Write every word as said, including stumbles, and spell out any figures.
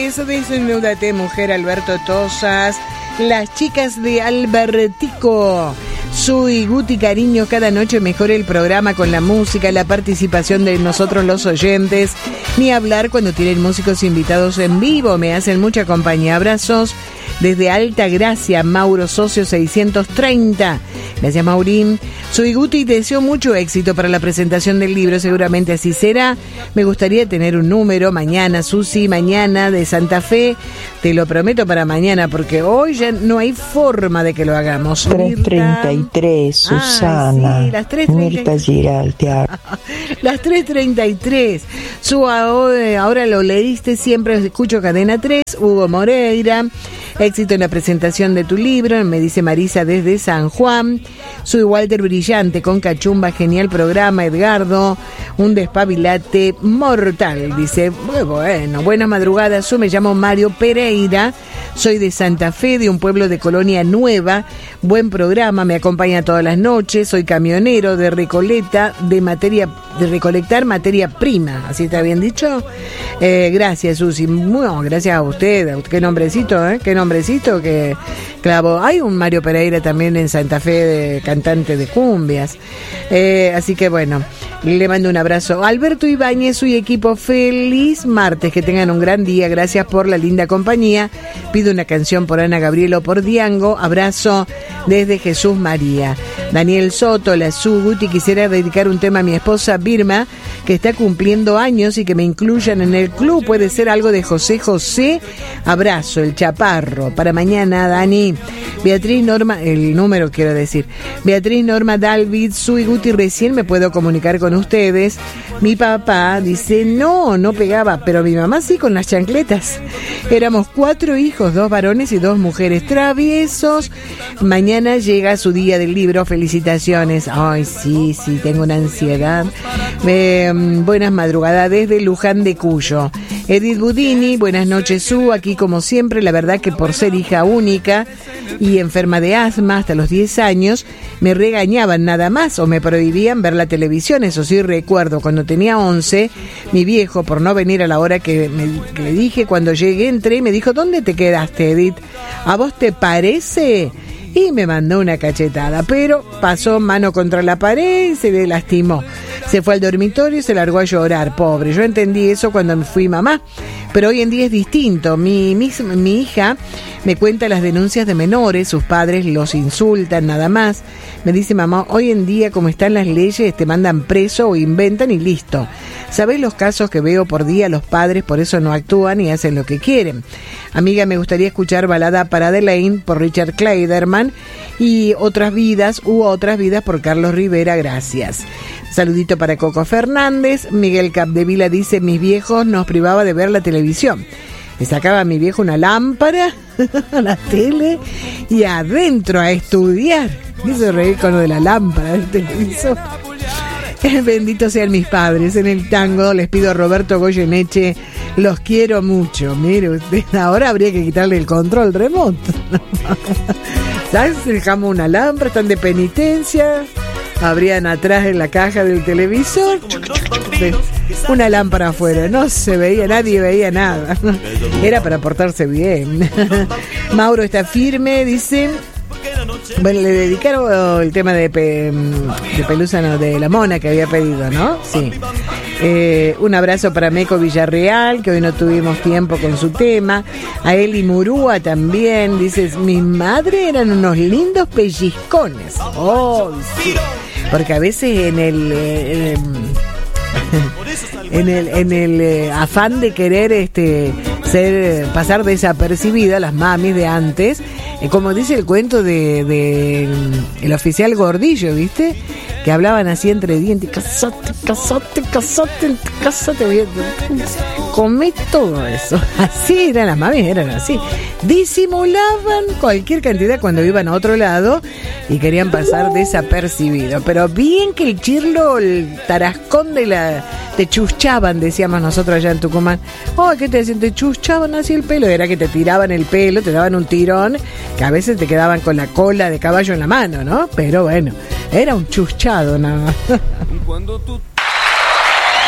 tardes, desnúdate mujer, Alberto Tosas, las chicas de Albertico. Soy Guti Cariño, cada noche mejora el programa con la música, la participación de nosotros los oyentes, ni hablar cuando tienen músicos invitados en vivo, me hacen mucha compañía. Abrazos desde Alta Gracia, Mauro Socio seiscientos treinta. Gracias, Maurín. Soy Guti y te deseo mucho éxito para la presentación del libro, seguramente así será. Me gustaría tener un número mañana, Susi, mañana de Santa Fe. Te lo prometo para mañana, porque hoy ya no hay forma de que lo hagamos. tres treinta y tres, Susana. Ay, sí, las tres treinta y tres. Mirta Giraldi. Las tres treinta y tres. Su, ahora lo leíste, siempre escucho Cadena tres. Hugo Moreira. Éxito en la presentación de tu libro, me dice Marisa desde San Juan. Soy Walter Brillante con Cachumba, genial programa, Edgardo. Un despabilate mortal, dice. Muy bueno, buenas madrugadas. Yo me llamo Mario Pereira. Soy de Santa Fe, de un pueblo de Colonia Nueva. Buen programa, me acompaña todas las noches. Soy camionero de Recoleta, de materia, de recolectar materia prima. ¿Así está bien dicho? Eh, gracias, Susi. Bueno, gracias a usted. Qué nombrecito, ¿eh? Qué nombrecito que clavo. Hay un Mario Pereira también en Santa Fe, de cantante de cumbias. Eh, así que bueno, le mando un abrazo. Alberto Ibáñez, su equipo, feliz martes. Que tengan un gran día. Gracias por la linda compañía. Pido una canción por Ana Gabriel o por Diango. Abrazo desde Jesús María. Daniel Soto, la Su Guti, quisiera dedicar un tema a mi esposa Birma, que está cumpliendo años y que me incluyan en el club. Puede ser algo de José José. Abrazo, el Chaparro. Para mañana, Dani. Beatriz Norma, el número quiero decir. Beatriz Norma Dalvid, Su y Guti, recién me puedo comunicar con ustedes. Mi papá dice, no, no pegaba, pero mi mamá sí, con las chancletas. Éramos cuatro hijos, dos varones y dos mujeres traviesos. Mañana llega su día del libro, felicitaciones. Ay, sí, sí, tengo una ansiedad. Eh, buenas madrugadas desde Luján de Cuyo. Edith Budini, buenas noches, Su, aquí como siempre. La verdad que por ser hija única y enferma de asma hasta los diez años, me regañaban nada más o me prohibían ver la televisión. Eso sí recuerdo, cuando tenía once, mi viejo, por no venir a la hora que, me, que le dije, cuando llegué, entré y me dijo, ¿dónde te quedaste, Edith? ¿A vos te parece? Y me mandó una cachetada, pero pasó mano contra la pared y se le lastimó. Se fue al dormitorio y se largó a llorar, pobre. Yo entendí eso cuando fui mamá, pero hoy en día es distinto. Mi, mi, mi hija me cuenta las denuncias de menores, sus padres los insultan nada más. Me dice, mamá, hoy en día como están las leyes, te mandan preso o inventan y listo. ¿Sabés los casos que veo por día? Los padres por eso no actúan y hacen lo que quieren. Amiga, me gustaría escuchar Balada para Adelaine por Richard Clayderman y Otras Vidas u Otras Vidas por Carlos Rivera, gracias. Saludito para Coco Fernández. Miguel Capdevila dice, mis viejos nos privaba de ver la televisión. Le sacaba a mi viejo una lámpara a la tele y adentro a estudiar. Me hizo reír con lo de la lámpara del televisor. Benditos sean mis padres. En el tango les pido a Roberto Goyeneche, los quiero mucho. Mire usted, ahora habría que quitarle el control remoto. ¿Sabes? Dejamos una lámpara, están de penitencia. Abrían atrás en la caja del televisor una lámpara afuera, no se veía, nadie veía nada. Era para portarse bien. Mauro está firme, dice. Bueno, le dedicaron el tema de, pe, de Pelusa, no, de la mona que había pedido, ¿no? Sí. Eh, un abrazo para Meco Villarreal, que hoy no tuvimos tiempo con su tema. A Eli Murúa también. Dices, mi madre eran unos lindos pellizcones. Oh, sí. Porque a veces en el... Eh, en el en el eh, afán de querer este ser pasar desapercibida, las mamis de antes, eh, como dice el cuento de, de el oficial Gordillo, ¿viste? Que hablaban así entre dientes, casate, casate, casate, casate, comé todo eso. Así eran las mamis, eran así. Disimulaban cualquier cantidad cuando iban a otro lado y querían pasar desapercibidos. Pero bien que el chirlo, el tarascón de la... te chuschaban, decíamos nosotros allá en Tucumán. Oh, ¿qué te decían? Te chuschaban así el pelo. Era que te tiraban el pelo, te daban un tirón, que a veces te quedaban con la cola de caballo en la mano, ¿no? Pero bueno, era un chuschado nada más. Cuando tú